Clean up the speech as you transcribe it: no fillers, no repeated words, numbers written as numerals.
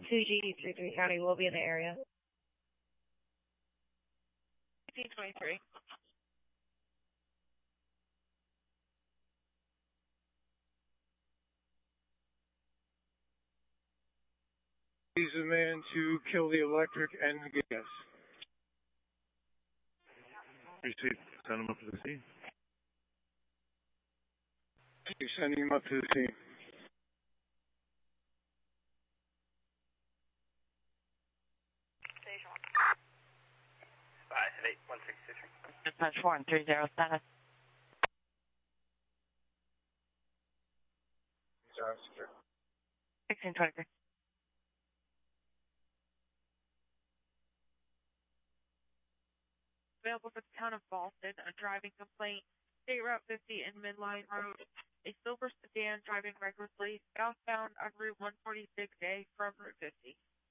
2G33 County will be in the area. 1823. He's the man to kill the electric and the gas. Received. Send him up to the scene. You're sending him up to the scene. Station 1. 58163. Dispatch 1307. Sorry, secure. 1623. Available for the town of Boston, a driving complaint, State Route 50 and Midline Road. A silver sedan driving recklessly southbound on Route 146A from Route 50.